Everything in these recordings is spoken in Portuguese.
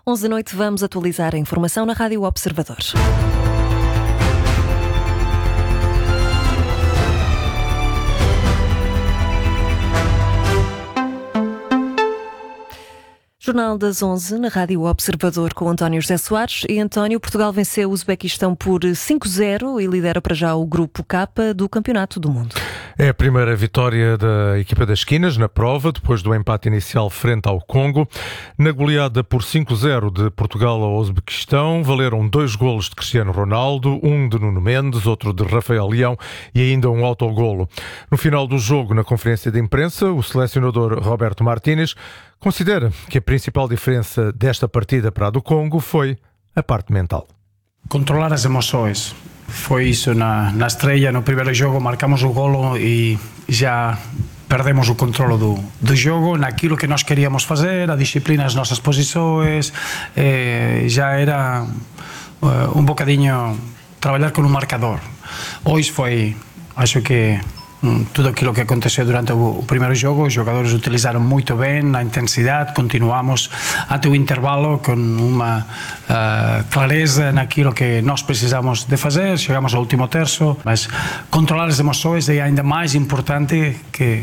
11 da noite, vamos atualizar a informação na Rádio Observador. Jornal das 11 na Rádio Observador com António José Soares. E António, Portugal venceu o Uzbequistão por 5-0 e lidera para já o Grupo K do Campeonato do Mundo. É a primeira vitória da equipa das Esquinas na prova, depois do empate inicial frente ao Congo. Na goleada por 5-0 de Portugal ao Uzbequistão, valeram 2 golos de Cristiano Ronaldo, um de Nuno Mendes, outro de Rafael Leão e ainda um autogolo. No final do jogo, na conferência de imprensa, o selecionador Roberto Martínez considera que a principal diferença desta partida para a do Congo foi a parte mental. Controlar as emoções. Foi isso na estreia, no primeiro jogo marcamos o golo e já perdemos o controle do jogo, naquilo que nós queríamos fazer, a disciplina das nossas posições, já era um bocadinho trabalhar com um marcador. Hoje foi, acho que tudo aquilo que aconteceu durante o primeiro jogo, os jogadores utilizaram muito bem a intensidade, continuamos até o intervalo com uma clareza naquilo que nós precisamos de fazer, chegamos ao último terço, mas controlar as emoções é ainda mais importante que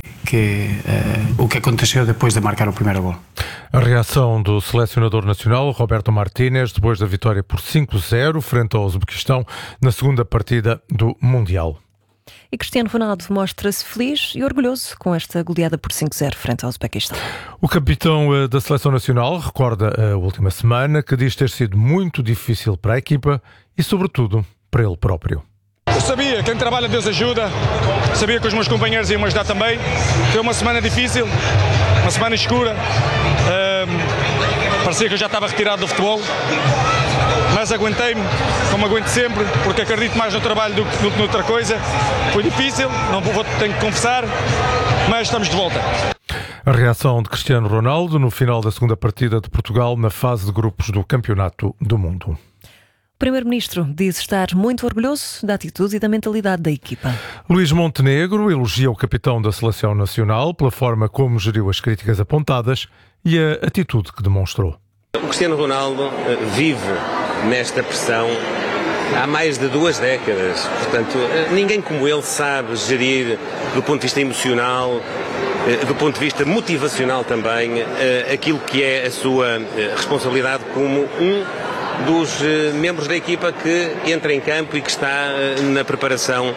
o que aconteceu depois de marcar o primeiro gol. A reação do selecionador nacional, Roberto Martínez, depois da vitória por 5-0 frente ao Uzbequistão na segunda partida do Mundial. E Cristiano Ronaldo mostra-se feliz e orgulhoso com esta goleada por 5-0 frente ao Uzbequistão. O capitão da Seleção Nacional recorda a última semana que diz ter sido muito difícil para a equipa e, sobretudo, para ele próprio. Eu sabia, quem trabalha Deus ajuda, sabia que os meus companheiros iam me ajudar também. Foi uma semana difícil, uma semana escura, parecia que eu já estava retirado do futebol, mas aguentei-me, como aguento sempre, porque acredito mais no trabalho do que noutra coisa. Foi difícil, tenho que confessar, mas estamos de volta. A reação de Cristiano Ronaldo no final da segunda partida de Portugal na fase de grupos do Campeonato do Mundo. O Primeiro-Ministro diz estar muito orgulhoso da atitude e da mentalidade da equipa. Luís Montenegro elogia o capitão da Seleção Nacional pela forma como geriu as críticas apontadas e a atitude que demonstrou. O Cristiano Ronaldo vive nesta pressão há mais de 2 décadas. Portanto, ninguém como ele sabe gerir do ponto de vista emocional, do ponto de vista motivacional também, aquilo que é a sua responsabilidade como um dos membros da equipa que entra em campo e que está na preparação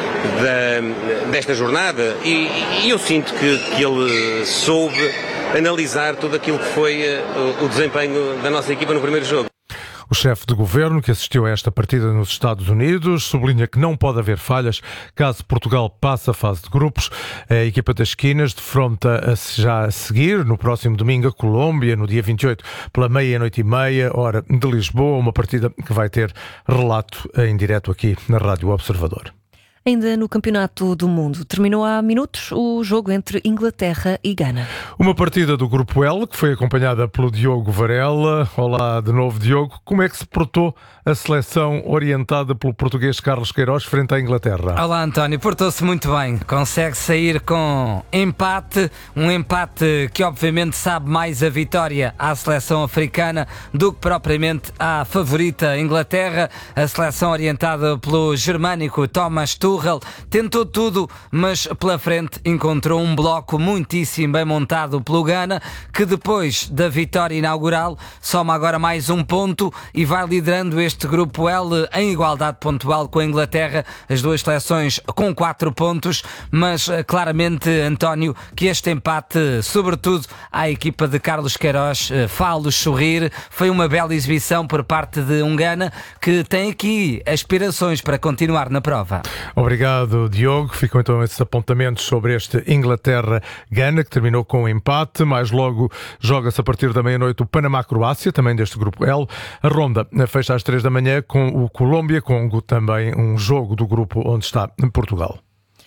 desta jornada. E eu sinto que ele soube analisar tudo aquilo que foi o desempenho da nossa equipa no primeiro jogo. O chefe de governo, que assistiu a esta partida nos Estados Unidos, sublinha que não pode haver falhas caso Portugal passe a fase de grupos. A equipa das Esquinas defronta já a seguir, no próximo domingo, a Colômbia, no dia 28, pela 00:30, hora de Lisboa, uma partida que vai ter relato em direto aqui na Rádio Observador. Ainda no Campeonato do Mundo, terminou há minutos o jogo entre Inglaterra e Gana. Uma partida do Grupo L, que foi acompanhada pelo Diogo Varela. Olá de novo, Diogo. Como é que se portou a seleção orientada pelo português Carlos Queiroz frente à Inglaterra? Olá, António. Portou-se muito bem. Consegue sair com empate. Um empate que obviamente sabe mais a vitória à seleção africana do que propriamente à favorita Inglaterra. A seleção orientada pelo germânico Thomas Tuchel tentou tudo, mas pela frente encontrou um bloco muitíssimo bem montado pelo Gana, que depois da vitória inaugural soma agora mais um ponto e vai liderando este grupo L em igualdade pontual com a Inglaterra, as duas seleções com 4 pontos, mas claramente, António, que este empate, sobretudo à equipa de Carlos Queiroz, fá-los sorrir. Foi uma bela exibição por parte de um Gana que tem aqui aspirações para continuar na prova. Obrigado, Diogo. Ficam então esses apontamentos sobre este Inglaterra-Gana, que terminou com um empate. Mais logo joga-se a partir da 00:30 o Panamá-Croácia, também deste grupo L. A ronda fecha às 3 da manhã com o Colômbia-Congo, também um jogo do grupo onde está Portugal.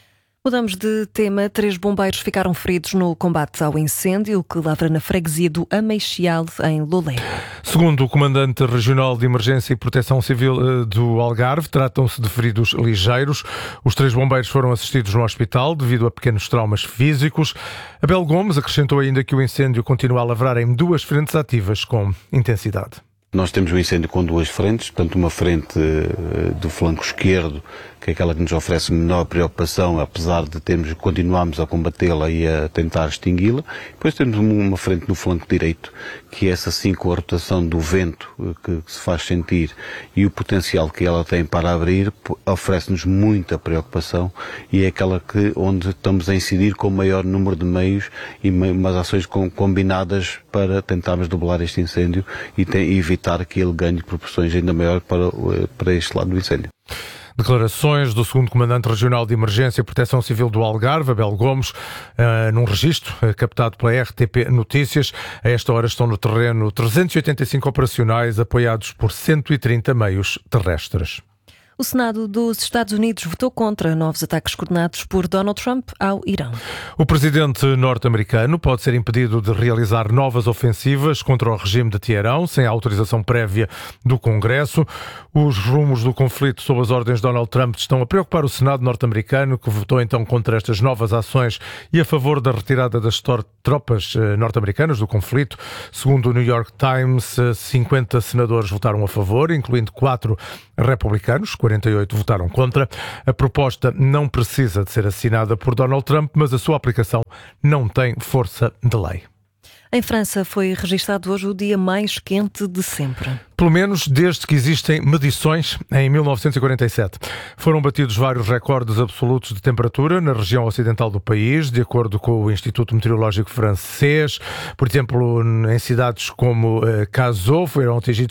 Mudamos de tema. 3 bombeiros ficaram feridos no combate ao incêndio que lavra na freguesia do Ameixial, em Lolé. Segundo o Comandante Regional de Emergência e Proteção Civil do Algarve, tratam-se de feridos ligeiros. Os 3 bombeiros foram assistidos no hospital devido a pequenos traumas físicos. Abel Gomes acrescentou ainda que o incêndio continua a lavrar em 2 frentes ativas com intensidade. Nós temos um incêndio com 2 frentes, portanto uma frente do flanco esquerdo, que é aquela que nos oferece menor preocupação, apesar de continuarmos a combatê-la e a tentar extingui-la. Depois temos uma frente no flanco direito, que é essa sim, com a rotação do vento que se faz sentir e o potencial que ela tem para abrir, oferece-nos muita preocupação e é aquela onde estamos a incidir com o maior número de meios e umas ações combinadas para tentarmos doblar este incêndio e evitar que ele ganhe proporções ainda maiores para este lado do incêndio. Declarações do segundo Comandante Regional de Emergência e Proteção Civil do Algarve, Abel Gomes, num registro captado pela RTP Notícias. A esta hora estão no terreno 385 operacionais apoiados por 130 meios terrestres. O Senado dos Estados Unidos votou contra novos ataques coordenados por Donald Trump ao Irão. O presidente norte-americano pode ser impedido de realizar novas ofensivas contra o regime de Teherão sem a autorização prévia do Congresso. Os rumos do conflito sob as ordens de Donald Trump estão a preocupar o Senado norte-americano, que votou então contra estas novas ações e a favor da retirada das tropas norte-americanas do conflito. Segundo o New York Times, 50 senadores votaram a favor, incluindo 4 republicanos, 48 votaram contra. A proposta não precisa de ser assinada por Donald Trump, mas a sua aplicação não tem força de lei. Em França foi registado hoje o dia mais quente de sempre. Pelo menos desde que existem medições em 1947. Foram batidos vários recordes absolutos de temperatura na região ocidental do país, de acordo com o Instituto Meteorológico Francês. Por exemplo, em cidades como Cazaux foram atingidos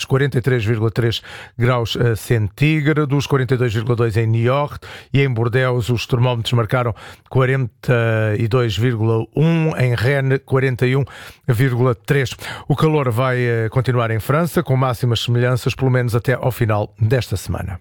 43,3 graus centígrados, 42,2 em Niort e em Bordeaux os termómetros marcaram 42,1, em Rennes 41,3. O calor vai continuar em França, com máximas semelhanças, pelo menos até ao final desta semana.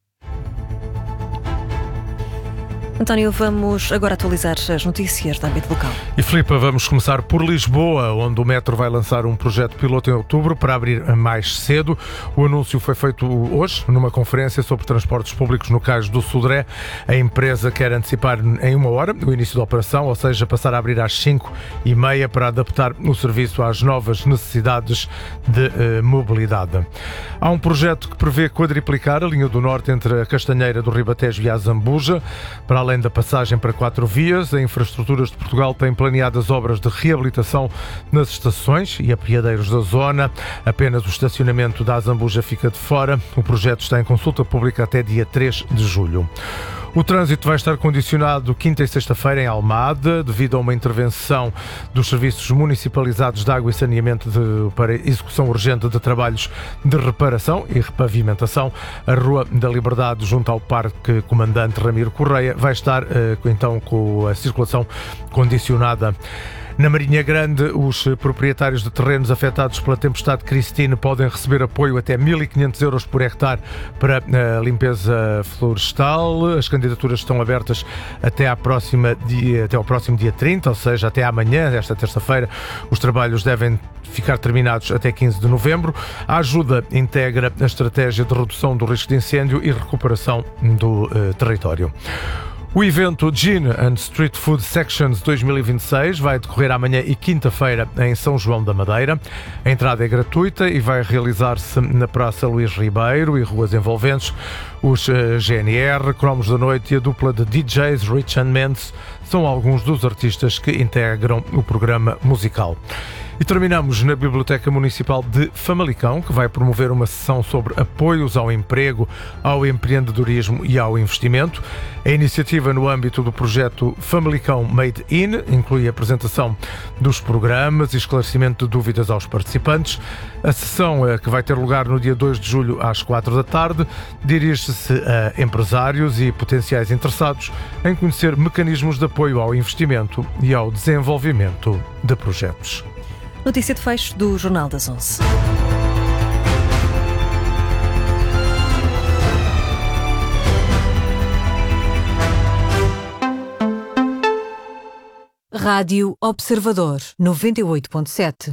António, vamos agora atualizar as notícias do âmbito local. E Filipe, vamos começar por Lisboa, onde o metro vai lançar um projeto piloto em outubro para abrir mais cedo. O anúncio foi feito hoje numa conferência sobre transportes públicos no Cais do Sodré. A empresa quer antecipar em 1 hora o início da operação, ou seja, passar a abrir às 5h30 para adaptar o serviço às novas necessidades de mobilidade. Há um projeto que prevê quadriplicar a linha do Norte entre a Castanheira do Ribatejo e a Zambuja. Para além da passagem para 4 vias, a Infraestruturas de Portugal tem planeadas obras de reabilitação nas estações e apiadeiros da zona. Apenas o estacionamento da Zambuja fica de fora. O projeto está em consulta pública até dia 3 de julho. O trânsito vai estar condicionado quinta e sexta-feira em Almada, devido a uma intervenção dos serviços municipalizados de água e saneamento para execução urgente de trabalhos de reparação e repavimentação. A Rua da Liberdade, junto ao Parque Comandante Ramiro Correia, vai estar então com a circulação condicionada. Na Marinha Grande, os proprietários de terrenos afetados pela tempestade Christine podem receber apoio até 1.500 euros por hectare para a limpeza florestal. As candidaturas estão abertas até ao próximo dia 30, ou seja, até amanhã, esta terça-feira. Os trabalhos devem ficar terminados até 15 de novembro. A ajuda integra a estratégia de redução do risco de incêndio e recuperação do território. O evento Gin and Street Food Sections 2026 vai decorrer amanhã e quinta-feira em São João da Madeira. A entrada é gratuita e vai realizar-se na Praça Luís Ribeiro e ruas envolventes. Os GNR, Cromos da Noite e a dupla de DJs Rich and Mendes são alguns dos artistas que integram o programa musical. E terminamos na Biblioteca Municipal de Famalicão, que vai promover uma sessão sobre apoios ao emprego, ao empreendedorismo e ao investimento. A iniciativa no âmbito do projeto Famalicão Made In inclui a apresentação dos programas e esclarecimento de dúvidas aos participantes. A sessão, que vai ter lugar no dia 2 de julho às 4 da tarde, dirige-se a empresários e potenciais interessados em conhecer mecanismos de apoio ao investimento e ao desenvolvimento de projetos. Notícia de fecho do Jornal das 11. Rádio Observador 98.7.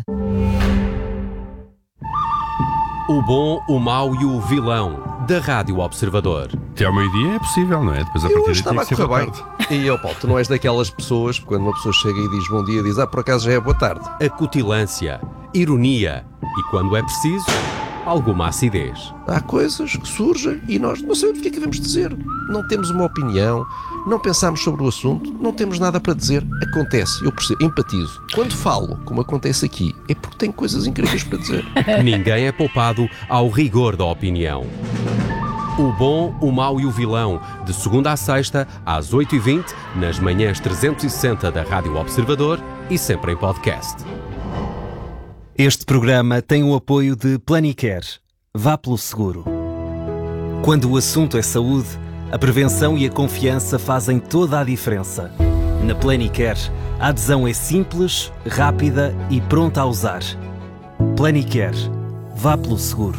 O bom, o mau e o vilão da Rádio Observador. Até ao meio-dia é possível, não é? Depois a partir estava a correr bem. E eu, Paulo, tu não és daquelas pessoas, quando uma pessoa chega e diz bom dia, diz por acaso já é boa tarde. Acutilância, ironia e, quando é preciso, alguma acidez. Há coisas que surgem e nós não sabemos o que é que devemos dizer. Não temos uma opinião, não pensamos sobre o assunto, não temos nada para dizer. Acontece, eu percebo, empatizo. Quando falo, como acontece aqui, é porque tenho coisas incríveis para dizer. Ninguém é poupado ao rigor da opinião. O bom, o mau e o vilão, de segunda à sexta, às 8h20, nas manhãs 360 da Rádio Observador e sempre em podcast. Este programa tem o apoio de Planicare. Vá pelo seguro. Quando o assunto é saúde, a prevenção e a confiança fazem toda a diferença. Na Planicare, a adesão é simples, rápida e pronta a usar. Planicare. Vá pelo seguro.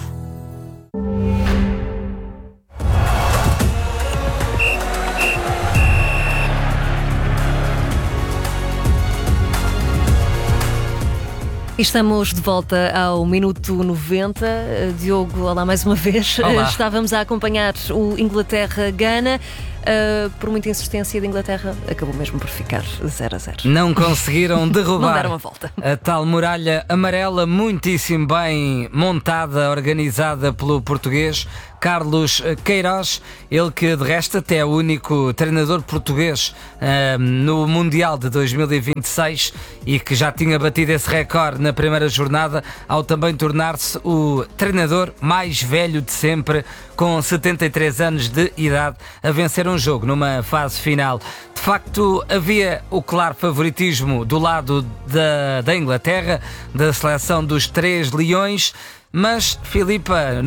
Estamos de volta ao minuto 90. Diogo, olá mais uma vez. Olá. Estávamos a acompanhar o Inglaterra-Gana. Por muita insistência da Inglaterra, acabou mesmo por ficar 0-0. Não conseguiram derrubar Não deram a volta. a tal muralha amarela, muitíssimo bem montada, organizada pelo português Carlos Queiroz, ele que de resto até é o único treinador português no Mundial de 2026 e que já tinha batido esse recorde na primeira jornada, ao também tornar-se o treinador mais velho de sempre, com 73 anos de idade, a vencer um jogo numa fase final. De facto, havia o claro favoritismo do lado da Inglaterra, da seleção dos Três Leões, mas, Filipa,